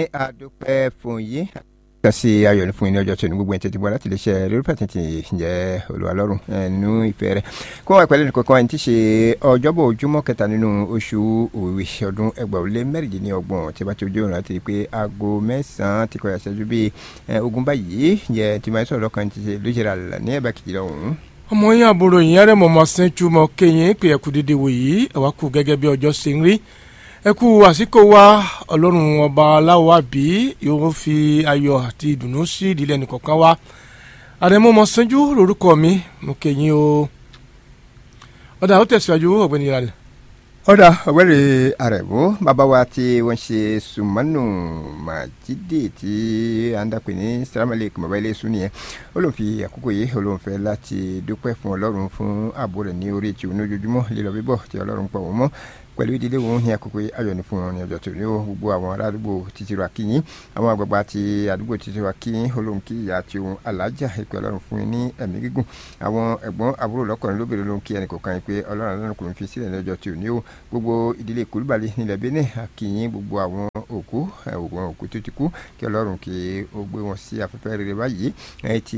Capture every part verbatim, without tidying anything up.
àdúpẹ́ fún yín kasi ayọ̀ ní fún yín ní ọjọ́ tó ní gbogbo ẹ̀ tètè bọ́ láti lè ṣe lórí pàtàkì ǹjẹ́ Olúwa lọ́rùn nínú ìfẹ́ rẹ̀ kó wà pẹ̀lú nìkan kan ẹni tí ṣe ọjọ́bọ̀ ojúmọ́ kẹta nínú oṣù òwe ọdún ẹgbàá ó lé mẹ́rìndínlọ́gbọ̀n tí a bá ti ojú ọ̀run láti rí i pé aago mẹ́sàn-án ti kọjá ṣẹ́jú bíi ogún báyìí ǹjẹ́ tí máa sọ̀rọ̀ kan ti ṣe lóṣèlú àlà ní ẹ̀bá kejì lọ́hùn-ún. ọmọ yín àbúrò yín ẹrẹ mọ̀mọ́ sẹ́ńtú mọ́ kéyìn pé ẹ̀kú dídì wò yìí ẹ̀wá kú gẹ́gẹ́ bí ọjọ́ ṣe ń rí ẹ kú àsìkò wa ọlọ́run ọba aláwọ̀ àbí yóò fi ayọ̀ àti ìdùnnú sí ìdílé ẹnìkọ̀ọ̀kan wa àdèmọ́mọ́ sẹ́ńtú lórúkọ mi mo kéyìn o ọ̀dà ó tẹ̀síwájú ọ̀gbẹ́ni ìrànlẹ̀. ọ̀dà ọ̀gbẹ́ni àrẹ̀mú bàbá wa tí wọ́n ṣe sùmánù màjídé tí à ń dàpẹ́ ní sàrámàlẹ́ bàbá ilé sùn nìyẹn ó lóun fi àkókò yìí ó lóun fẹ́ láti dúpẹ́ fún ọlọ́run fún ààbò rẹ̀ ní orí ètò ojoojúmọ́ lílọ bíbọ̀ tí ọlọ́run pọ̀ wọ́n mọ́ pẹ̀lú ìdílé wọn ní àkókò ayọ̀ ní fún wọn ní ọjọ́ tó ní o gbogbo àwọn ará àdúgbò títí ra kíyìn àwọn àgbààgbà ti àdúgbò títí ra kíyìn olóhùn kí ìyá àti ohun alájà ìpè ọlọ́run fún yín ní ẹ̀mí gígùn àwọn ẹ̀gbọ́n àbúrò lọ́kùnrin lóbìnrin ló ń kí ẹnìkọ̀ọ̀kan yìí pé ọlọ́run alárùn kò ní fi sílẹ̀ ní ọjọ́ tó ní o gbogbo ìdílé Kúlúbàlì nílẹ̀ Benin àkíyìn gbogbo àwọn òkú àwọn òkú tó ti kú kí ọlọ́run kí ó gbé wọn sí afẹ́fẹ́ rere báyìí ẹ ti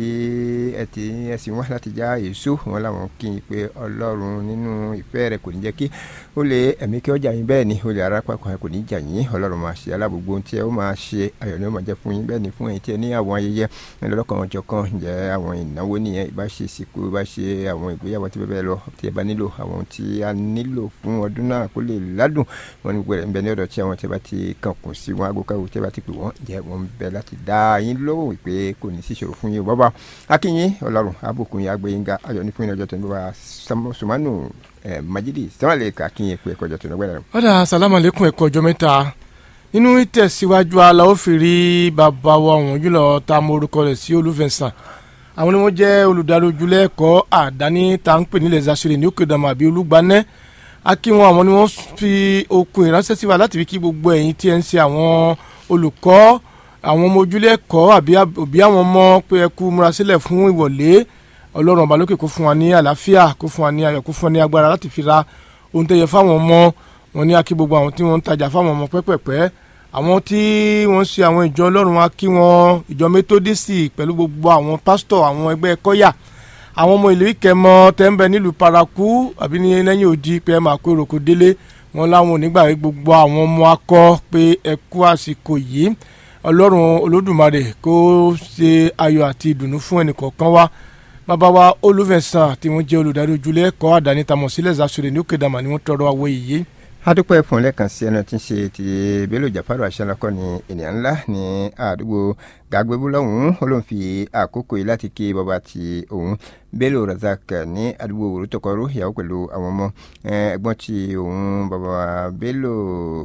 ẹ ti ẹsìn wọn láti já èso wọn làwọn kí n pé ọlọ́run nínú ìfẹ́ rẹ̀ kò ní jẹ́ kí ó lè ẹ̀mí kí ọjà yín bẹ́ẹ̀ ni olè arápákan kò ní jà yín ọlọ́run máa ṣe alábògbó tí ẹ ó máa ṣe ayọ̀ ni ó máa jẹ́ fún yín bẹ́ẹ̀ ni fún ẹ̀yin tí ẹ ní àwọn ayẹyẹ lọ́lọ́kan ọjọ́ kan jẹ́ àwọn ìnáwó nìyẹn ìbá ṣe ìsìnkú ìbá ṣe àwọn ìgbéyàwó tí bẹ́ẹ̀ lọ tí ẹ bá nílò àwọn tí a nílò fún ọdún náà kó lè ládùn wọn ní gbogbo rẹ̀ ń bẹ ní ọ̀dọ̀ tí àwọn tí ẹ bá ti kankùn sí wọn agokáwo tí ẹ bá ti pè wọ́n jẹ́ wọn ń bẹ láti dá yín lóhùn pé kò ní sí ìṣòro fún yín bàbá akínyín ọlọ́run àbùkún yín agbẹ́yìn ga ayọ̀ ní fún yín ọjọ́ tó ń bá sùmánù Majidi sàmàlẹ kàkínyìn pé ẹkọ ọjọ́ tó nọgbẹrẹ. ọ̀dà sàlámù alẹ́kùn ẹ̀kọ́ ọjọ́ mẹ́ta nínú ìtẹ̀síwájú ala ó fi rí bàbá wa ọ̀hún jùlọ tá a mọ orúkọ rẹ̀ sí Olúfẹ̀sán àwọn ni wọ́n jẹ́ olùdarí ojúlẹ̀ ẹ̀kọ́ àdáni tá à ń pè nílẹ̀ zasire ní òkè dàmà àbí olúgbanẹ́ akínwọn àwọn ni wọ́n fi okùn ìránṣẹ́ sí wa láti fi kí gbogbo ẹ̀yin tí ẹ̀ ń ṣe àwọn olùkọ́ àwọn ọmọ ojúlẹ̀ ẹ̀kọ́ àbí òbí àwọn ọmọ pé ẹ kú múra sílẹ̀ fún ìwọlé ọlọ́run ọba lókè kó fún wa ní àlàáfíà kó fún wa ní ayọ̀ kó fún wa ní agbára láti fi ra ohun tẹ́yẹ fáwọn ọmọ wọn ní akí gbogbo àwọn tí wọ́n ń tajà fáwọn ọmọ pẹ́pẹ́pẹ́ àwọn tí wọ́n ṣe àwọn ìjọ ọlọ́run wa kí wọ́n ìjọ métódísì pẹ̀lú gbogbo àwọn pásítọ̀ àwọn ẹgbẹ́ kọ́yà àwọn ọmọ ìlú ìkẹmọ tẹ́ńbẹ́ nílùú paraku àbí ní lẹ́yìn odi pé ẹ máa kó èrò kó délé wọn láwọn onígbà gbogbo àwọn ọmọ akọ pé ẹ kú àsìkò yìí ọlọ́run olódùmarè kó ṣe ayọ̀ àti ìdùnnú fún ẹnìkọ̀ọ̀kan wa bàbá wa Olúfẹ̀sán tí wọ́n jẹ́ olùdarí ojúlé ẹ̀kọ́ àdáni tamọ̀ sílẹ̀ zasore ní òkè dàmà ni wọ́n tọrọ àwọ̀ yìí. adúpẹ́ fún lẹ́ẹ̀kan sí ẹni tí ń ṣe ti Bello Jafaru aṣálákọ́ ní ènìyàn ńlá ní àdúgbò Gàgbébú lọ́hùn-ún ó ló ń fi àkókò yìí láti kí bàbá ti òun Bello Razak ní àdúgbò Òrùtọ́kọ̀rọ̀ ìyàwó pẹ̀lú àwọn ọmọ ẹ̀gbọ́n ti òun bàbá Bello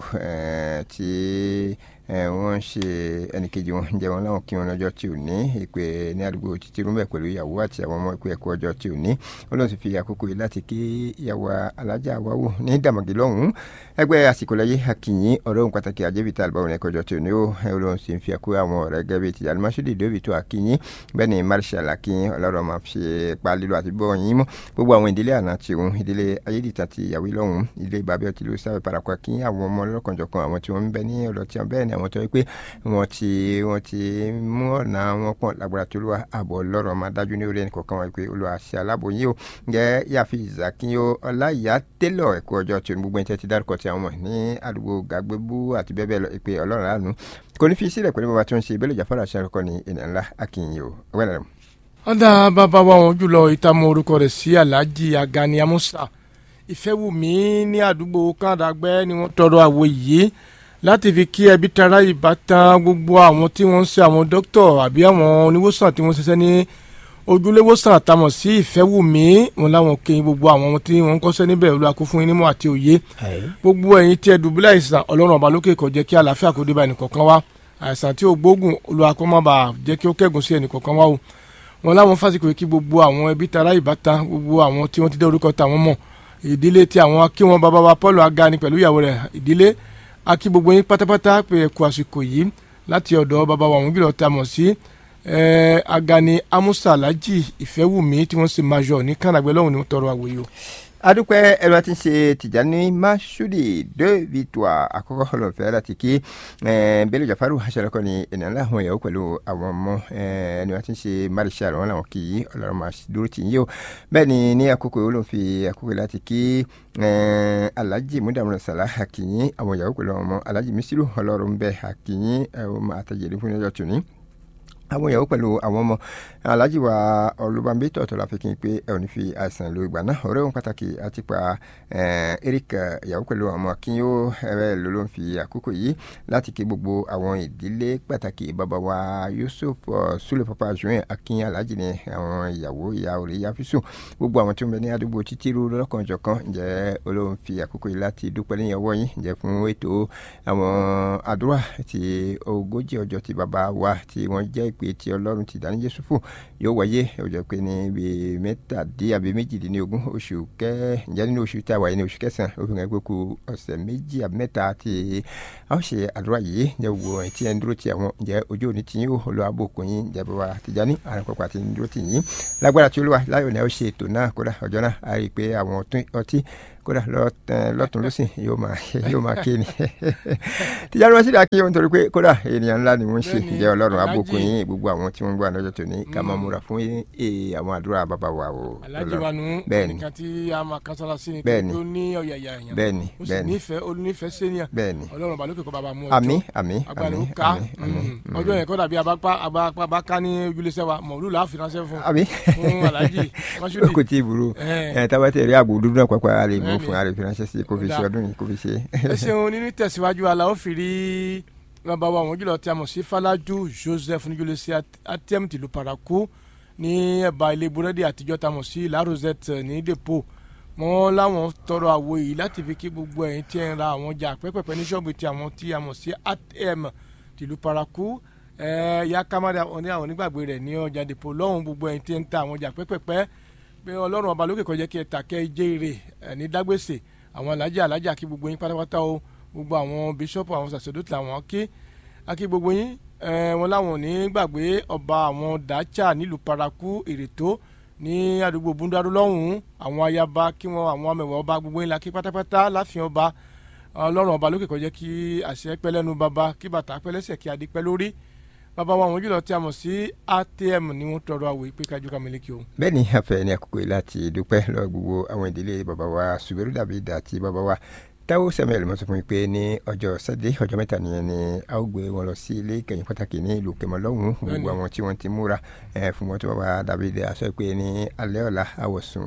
ti wọ́n ṣe ẹnìkejì wọn jẹ́ wọn láwọn kí wọn lọ́jọ́ tí ò ní ìpè ní àdúgbò títí rúmẹ̀ pẹ̀lú ìyàwó àti àwọn ọmọ ìpè ẹ̀kọ́ ọjọ́ tí ò ní ó lọ́n sì fi àkókò yìí láti kí ìyàwó alájà wáwò ní dàmàgì lọ́hùn-ún ẹgbẹ́ àsìkò láyé akínyìn ọ̀rọ̀ ohun pàtàkì àjẹbìtà àlùbáwọn ẹ̀kọ́ ọjọ́ tí ò ní ó lọ́n sì fi àkó àwọn ọ̀rẹ́ gẹ́bí ti alimásídì dóbi tó akínyìn bẹ́ẹ̀ ni marshal akínyìn ọlọ́rọ̀ máa fi pa lílo àti bọ́ yín mọ́ gbogbo àwọn ìdílé àná ti òun ìdílé ayédìtà ti ìyàwó lọ́hùn ìdílé bàbá ọtí ló sábẹ́ parakọ́ akínyìn àwọn ọmọ ọlọ́kànjọ̀kan àwọn tí wọ́n ń bẹ ní ọ̀dọ̀ tí wọ́n bẹ́ẹ̀ ni àwọn tó yẹ pé wọ́n ti wọ́n ti mú ọ̀nà wọn pọ̀ lágbára tó lọ́wọ́ àbọ̀ lọ́rọ̀ máa dájú ní orí ẹnì kọ̀ọ̀kan wọn pé olùwà ṣe alábòyìn o jẹ́ yàfi ìzàkínyó ọláìyá tẹ́lọ̀ ẹ̀kọ́ ọjọ́ tí gbogbo ẹ̀ńtẹ́ ti dárúkọ tí àwọn ní àdúgbò Gàgbébú àti bẹ́ẹ̀ bẹ́ẹ̀ lọ pé ọlọ́run lánàá kò ní fi sílẹ̀ pẹ̀lú bàbá tó ń ṣe Bello Jafaru aṣáájú ní ènìyàn ńlá akínyìn o wẹ́rẹ́. ọ̀dà bàbá wa wọn jùlọ ìtàmọ̀ orúkọ rẹ̀ sí Alhaji Agani Amusa Ìfẹ́wùmí ní àdúgbò Kàdàgbẹ́ ni wọ́n tọrọ àwọ̀ yìí láti fi kí ẹbí tara ìbátan gbogbo àwọn tí wọ́n ń ṣe àwọn dókítà àbí àwọn oníwòsàn tí wọ́n ṣiṣẹ́ ní ojúléwòsàn àtàmọ̀ sí Ìfẹ́wùmí wọn láwọn kéyìn gbogbo àwọn tí wọ́n ń kọ́ṣẹ́ níbẹ̀ Olúwa kó fún yín nímọ̀ àti òye gbogbo ẹ̀yin tí ẹ dùbúlẹ̀ àìsàn ọlọ́run ọba lókè kó jẹ́ kí àlàáfíà kó dé bá ẹnìkọ̀ọ̀kan wá àìsàn tí ó gbógun Olúwa kó má bàa jẹ́ kí ó kẹ́gùn sí ẹnìkọ̀ọ̀kan wá o wọn láwọn fásitì kí gbogbo àwọn ẹbí tara ìbátan gbogbo àwọn tí wọ́n ti dé orúkọ tàwọn mọ̀ ìdílé tí àwọn akí wọn bàbá wa Paul Agani pẹ̀lú ìyàwó rẹ̀ ìdílé akí gbogbo yín pátápátá pé ẹ kú àsìkò yìí láti ọ̀dọ̀ bàbá wa àwọn gílọ̀ tí a mọ̀ sí Agani Amusa Alhaji Ìfẹ́wùmí tí wọ́n ṣe major ní Kànàgbẹ́ lọ́hùn ní tọrọ àwòye o. adúpẹ́ ẹ̀rọ àti ṣe Tìjání Mashood de Victoire àkọ́kọ́ ọlọ́fẹ́ láti kí Bello Jafaru aṣọ́lọ́kọ́ ni ènìyàn ńlá àwọn ìyàwó pẹ̀lú àwọn ọmọ ẹni wọ́n ti ń ṣe Marshal wọn làwọn kì í ọlọ́run máa dúró tì yín o bẹ́ẹ̀ ni ní àkókò yìí ló ń fi àkókò láti kí Alhaji Mudamu Sala Akinyin àwọn ìyàwó pẹ̀lú àwọn ọmọ Alhaji Misiru ọlọ́run bẹ́ẹ̀ Akinyin ọmọ àtẹ̀jẹ̀dẹ́ fún ọjọ́ tòní àwọn ìyàwó pẹ̀lú àwọn ọmọ Alhaji wa Olúbànbí tọ̀tọ̀ la fi kí n pé ẹ ò ní fi àìsàn lo ìgbà náà ọ̀rẹ́ òun pàtàkì àti pa Eric ìyàwó pẹ̀lú àwọn ọmọ akínyó ẹ̀rẹ́ ló ló ń fi àkókò yìí láti kí gbogbo àwọn ìdílé pàtàkì bàbá wa Yusuf Sule Papa Juin Akin Alhaji ni àwọn ìyàwó ìyá orí Yafisu gbogbo àwọn tó ń bẹ ní àdúgbò títíru lọ́kànjọ̀kan ǹjẹ́ olóhùn fi àkókò yìí láti dúpẹ́ ní ọwọ́ yín ǹjẹ́ fún ètò àwọn àdúrà ti ogójì ọjọ́ ti bàbá wa tí wọ́n jẹ́ pé tí ọlọ́run ti dání Jésù fún yóò wáyé ọjọ́ pé ní ibi mẹ́tàdí àbí méjìdínlógún oṣù kẹ́ ǹjẹ́ nínú oṣù tí a wáyé ní oṣù kẹsàn-án òfin ẹgbẹ́ kù ọ̀sẹ̀ méjì àbí mẹ́ta tí a ó ṣe àdúrà yìí ǹjẹ́ wo ẹ̀ tí ẹ̀ ń dúró ti àwọn ǹjẹ́ ojú òní ti yín ó lọ abó òkun yín ǹjẹ́ bàbá Tìjání àrùn pàpà ti ń dúró ti yín lágbára tí Olúwa láyò ní a ó ṣe ètò náà kódà ọjọ́ náà a rí i pé àwọn ọtí kódà lọ́tún lọ́sìn yóò máa yóò máa ké ni Tìjání Mashood Akinyin nítorí pé kódà ènìyàn ńlá ni wọ́n ń ṣe ǹjẹ́ ọlọ́run abókun yín gbogbo àwọn tí wọ́n ń gbọ́ ànájọ́ tó ní ká máa múra fún àwọn àdúrà bàbá wa o. Alhaji wa nu nǹkan tí a máa kására sí ni tó ní ọ̀yàyà èèyàn bẹ́ẹ̀ni ó sì nífẹ̀ẹ́ olùnífẹ̀ẹ́ sẹ́niyàn bẹ́ẹ̀ni ọlọ́run balókè kọ́ bàbá mú ọjọ́ àmín àmín agbára àmín ká àmín ọjọ́ yẹn kọ́ dàbí abápá bá ká ní ojúlẹ̀sẹ̀ wa mọ̀ọ́lù láàfin ránṣẹ́ fún àmín fún Alhaji Mashood. kò tí ì burú tábàtẹ̀ rí àgbò dúdú náà pápá a lè mú fún àrèfin ránṣẹ́ sí kó fi ṣe ọdún yìí kó fi ṣe. ẹ ṣeun nínú tẹ̀síwájú aláwọ̀ fìrí bàbá wa àwọn jùlọ tí a mọ̀ sí Falaju Joseph níjọ́lẹ̀ sí atm tìlú Parakou ní ẹ̀bá ilé búrẹ́dì àtijọ́ tá a mọ̀ sí La Rosette ní depo wọn láwọn tọrọ àwo yìí láti fi kí gbogbo ẹ̀yin tí ẹ̀ ń ra àwọn ọjà pẹ́pẹ́pẹ́ ní ṣọ́ọ̀bù tí àwọn tí a mọ̀ sí atm tìlú Parakou ya kámádà ní àwọn onígbàgbé rẹ̀ ní ọjà depo lọ́hùn gbogbo ẹ̀yin tí ẹ̀ ń ta àwọn ọjà pẹ́pẹ́pẹ́ pé Ọlọ́run ọba lókè kó jẹ́ kí ẹ tà kẹ́ ẹ jẹ́ ire ní dágbèsè àwọn alájà alájà kí gbogbo yín pátápátá o gbogbo àwọn bíṣọ́pù àwọn sàṣẹ̀dọ́tì làwọn kí akí gbogbo yín wọn láwọn ò ní gbàgbé ọba àwọn Dacha nílùú Parakou Ìrètò ní àdúgbò Búndàrú lọ́hùn-ún àwọn ayaba kí wọn àwọn amẹ̀wẹ̀ ọba gbogbo yín la kí pátápátá láàfin ọba Ọlọ́run ọba lókè kó jẹ́ kí àṣẹ pẹ́ lẹ́nu bàbá kí bàtà pẹ́ lẹ́sẹ̀ kí adé pẹ́ lórí bàbá wa àwọn jùlọ tí a mọ̀ sí atm ni wọ́n tọrọ àwòye pé kájú ká mílíkì o. bẹ́ẹ̀ ni afẹ́ ní àkókò yìí láti dúpẹ́ lọ gbogbo àwọn ìdílé bàbá wa Suberu David àti bàbá wa Táwọ̀ Samuel mọ̀ sọ fún mi pé ní ọjọ́ sátidé ọjọ́ mẹ́ta nìyẹn ni a ó gbé wọn lọ sí ilé ìkẹyìn pàtàkì ní ìlú Kẹmọ lọ́hùn-ún gbogbo àwọn tí wọ́n ti múra fún wọn tí wọ́n bá David aṣọ pé ní alẹ́ ọ̀la àwọ̀sùn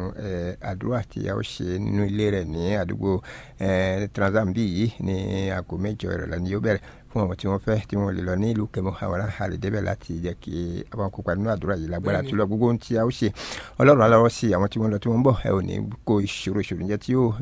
àdúrà tí a ó ṣe nínú ilé rẹ̀ ní àdúgbò Transam bí yìí ní aago mẹ́jọ ìrọ̀lẹ́ ni yóò bẹ̀rẹ̀ fún àwọn tí wọ́n fẹ́ tí wọ́n lè lọ ní ìlú Kẹmọ àwọn àlè débẹ̀ láti jẹ́ kí àwọn kópa nínú àdúrà yìí lágbára tó lọ gbogbo ohun tí a ó ṣe Ọlọ́run aláwọ̀ sí àwọn tí wọ́n lọ tí wọ́n ń bọ̀ ẹ ò ní kó ìṣòro ìṣòro jẹ́ tí ó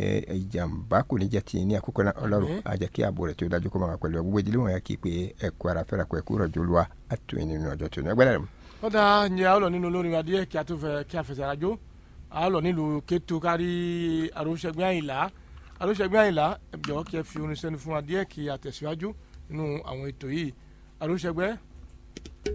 ìjàmbá kò ní jẹ́ ti ní àkókò náà Ọlọ́run á jẹ́ kí ààbò rẹ̀ tó dájú kó máa wà pẹ̀lú gbogbo ìdílé wọn yẹ kí pé ẹ̀kọ́ ara fẹ́ra kọ́ ẹ̀kú rọ̀jò olúwa àtúnyìn nínú ọjọ́ tó ní ẹgbẹ́ rẹ̀. ó dáa ǹjẹ́ a ó lọ nínú olórin wa díẹ̀ kí a tó fẹ́ kí a fẹsẹ̀ àjò a ó lọ nílùú Kétu kárí Àròṣẹ́gbẹ́ Àyìnlá Àròṣẹ́gbẹ́ Àyìnlá ẹ jọ̀ọ́ kí ẹ fi orin sẹ́nu fún wa díẹ̀ kí a tẹ̀síwájú nínú àwọn ètò yìí Àròṣẹ́gbẹ́.